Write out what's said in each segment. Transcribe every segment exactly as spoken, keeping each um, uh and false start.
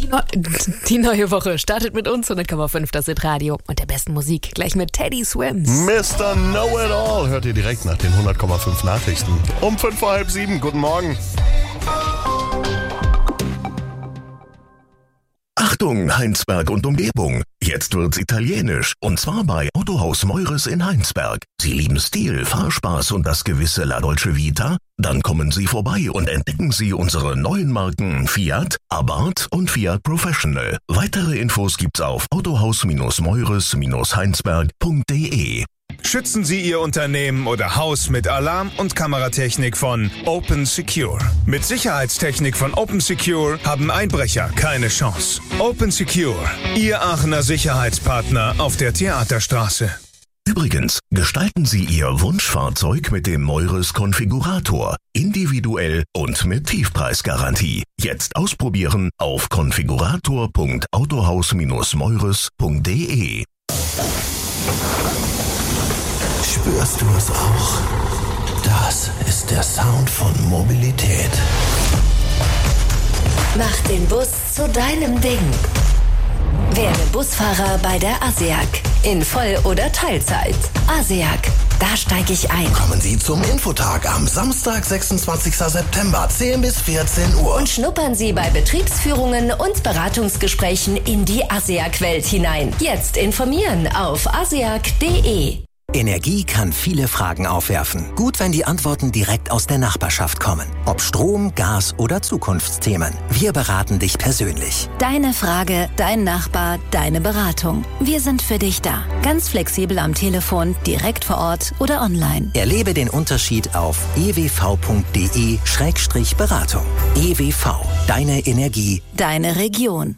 No- Die neue Woche startet mit uns, hundert Komma fünf das Hit-Radio und der besten Musik. Gleich mit Teddy Swims. Mister Know-It-All hört ihr direkt nach den hundert Komma fünf Nachrichten. Um fünf vor halb sieben. Guten Morgen. Achtung, Heinsberg und Umgebung. Jetzt wird's italienisch. Und zwar bei Autohaus Meures in Heinsberg. Sie lieben Stil, Fahrspaß und das gewisse La Dolce Vita? Dann kommen Sie vorbei und entdecken Sie unsere neuen Marken Fiat, Abarth und Fiat Professional. Weitere Infos gibt's auf autohaus-meures heinsberg punkt de. Schützen Sie Ihr Unternehmen oder Haus mit Alarm- und Kameratechnik von Open Secure. Mit Sicherheitstechnik von Open Secure haben Einbrecher keine Chance. Open Secure, Ihr Aachener Sicherheitspartner auf der Theaterstraße. Übrigens, gestalten Sie Ihr Wunschfahrzeug mit dem Meures Konfigurator. Individuell und mit Tiefpreisgarantie. Jetzt ausprobieren auf konfigurator punkt autohaus-meures punkt de. Spürst du es auch? Das ist der Sound von Mobilität. Mach den Bus zu deinem Ding. Werde Busfahrer bei der ASEAG. In Voll- oder Teilzeit. ASEAG, da steige ich ein. Kommen Sie zum Infotag am Samstag, sechsundzwanzigsten September, zehn bis vierzehn Uhr. Und schnuppern Sie bei Betriebsführungen und Beratungsgesprächen in die ASEAG-Welt hinein. Jetzt informieren auf aseag punkt de. Energie kann viele Fragen aufwerfen. Gut, wenn die Antworten direkt aus der Nachbarschaft kommen. Ob Strom, Gas oder Zukunftsthemen. Wir beraten dich persönlich. Deine Frage, dein Nachbar, deine Beratung. Wir sind für dich da. Ganz flexibel am Telefon, direkt vor Ort oder online. Erlebe den Unterschied auf e w v punkt de Schrägstrich Beratung. E W V, deine Energie, deine Region.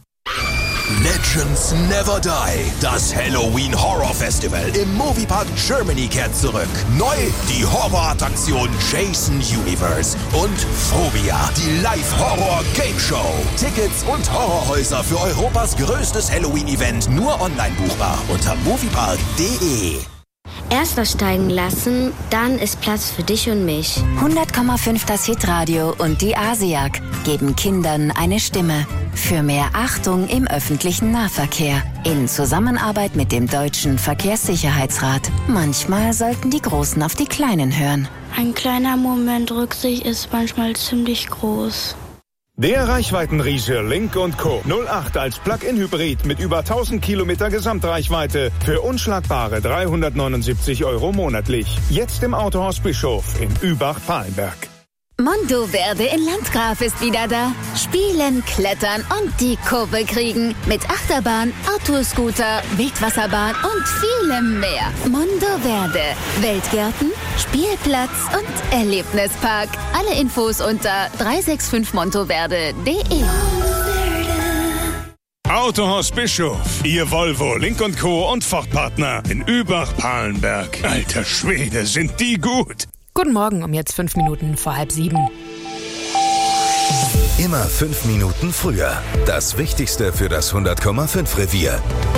Legends Never Die. Das Halloween Horror Festival im Moviepark Germany kehrt zurück. Neu die Horrorattraktion Jason Universe und Phobia, die Live-Horror-Game-Show. Tickets und Horrorhäuser für Europas größtes Halloween-Event nur online buchbar unter moviepark punkt de. Erst aussteigen lassen, dann ist Platz für dich und mich. hundert Komma fünf das Hitradio und die ASEAG geben Kindern eine Stimme. Für mehr Achtung im öffentlichen Nahverkehr. In Zusammenarbeit mit dem Deutschen Verkehrssicherheitsrat. Manchmal sollten die Großen auf die Kleinen hören. Ein kleiner Moment Rücksicht ist manchmal ziemlich groß. Der Reichweitenriese Lynk und Co. null acht als Plug-in-Hybrid mit über tausend Kilometer Gesamtreichweite für unschlagbare dreihundertneunundsiebzig Euro monatlich. Jetzt im Autohaus Bischof in Übach-Palenberg. Mondo Verde in Landgraf ist wieder da. Spielen, klettern und die Kurve kriegen. Mit Achterbahn, Autoscooter, Wildwasserbahn und vielem mehr. Mondo Verde. Weltgärten, Spielplatz und Erlebnispark. Alle Infos unter drei sechs fünf montoverde punkt de. Autohaus Bischof. Ihr Volvo, Lynk und Co. und Ford-Partner in Übach-Palenberg. Alter Schwede, sind die gut. Guten Morgen, um jetzt fünf Minuten vor halb sieben. Immer fünf Minuten früher. Das Wichtigste für das hundert Komma fünf Revier.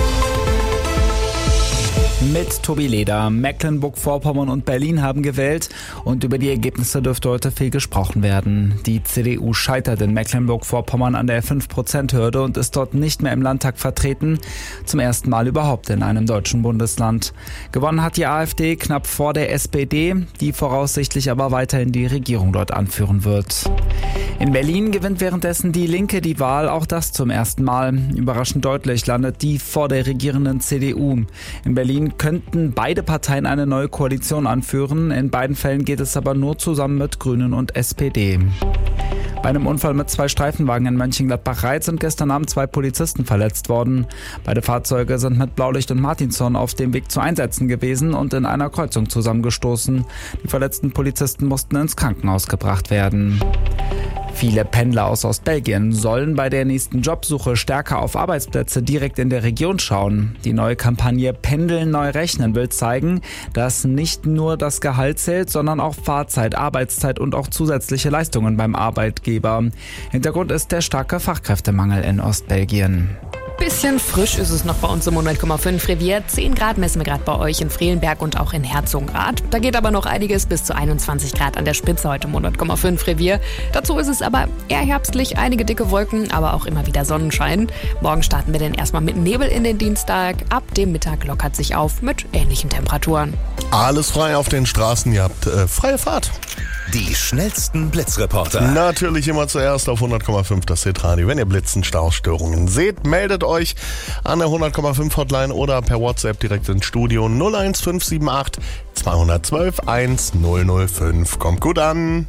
Mit Tobi Leder. Mecklenburg-Vorpommern und Berlin haben gewählt und über die Ergebnisse dürfte heute viel gesprochen werden. Die C D U scheitert in Mecklenburg-Vorpommern an der fünf Prozent Hürde und ist dort nicht mehr im Landtag vertreten. Zum ersten Mal überhaupt in einem deutschen Bundesland. Gewonnen hat die AfD knapp vor der S P D, die voraussichtlich aber weiterhin die Regierung dort anführen wird. In Berlin gewinnt währenddessen die Linke die Wahl, auch das zum ersten Mal. Überraschend deutlich landet die vor der regierenden C D U. In Berlin könnten beide Parteien eine neue Koalition anführen. In beiden Fällen geht es aber nur zusammen mit Grünen und S P D. Bei einem Unfall mit zwei Streifenwagen in Mönchengladbach-Reit sind gestern Abend zwei Polizisten verletzt worden. Beide Fahrzeuge sind mit Blaulicht und Martinshorn auf dem Weg zu Einsätzen gewesen und in einer Kreuzung zusammengestoßen. Die verletzten Polizisten mussten ins Krankenhaus gebracht werden. Viele Pendler aus Ostbelgien sollen bei der nächsten Jobsuche stärker auf Arbeitsplätze direkt in der Region schauen. Die neue Kampagne Pendeln neu rechnen will zeigen, dass nicht nur das Gehalt zählt, sondern auch Fahrzeit, Arbeitszeit und auch zusätzliche Leistungen beim Arbeitgeber. Hintergrund ist der starke Fachkräftemangel in Ostbelgien. Bisschen frisch ist es noch bei uns im hundert Komma fünf Revier. zehn Grad messen wir gerade bei euch in Frelenberg und auch in Herzogenrath. Da geht aber noch einiges bis zu einundzwanzig Grad an der Spitze heute im hundert Komma fünf Revier. Dazu ist es aber eher herbstlich, einige dicke Wolken, aber auch immer wieder Sonnenschein. Morgen starten wir dann erstmal mit Nebel in den Dienstag. Ab dem Mittag lockert sich auf mit ähnlichen Temperaturen. Alles frei auf den Straßen, ihr habt äh, freie Fahrt. Die schnellsten Blitzreporter. Natürlich immer zuerst auf hundert Komma fünf das Hitradio. Wenn ihr Blitzen, Staustörungen seht, meldet euch an der hundert Komma fünf Hotline oder per WhatsApp direkt ins Studio null eins fünf sieben acht zwei eins zwei eins null null fünf. Kommt gut an.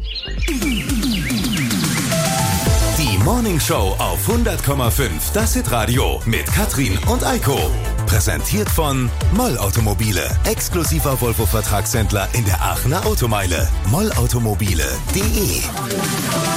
Die Morning Show auf hundert Komma fünf das Hitradio mit Katrin und Eiko. Präsentiert von Moll Automobile, exklusiver Volvo-Vertragshändler in der Aachener Automeile. moll automobile punkt de